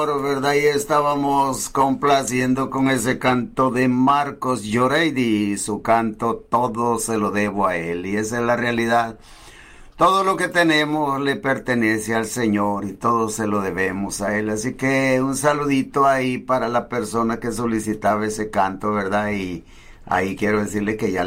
¿Verdad? Y estábamos complaciendo con ese canto de Marcos Lloredi, su canto todo se lo debo a él, y esa es la realidad. Todo lo que tenemos le pertenece al Señor y todo se lo debemos a Él. Así que un saludito ahí para la persona que solicitaba ese canto, ¿verdad? Y ahí quiero decirle que ya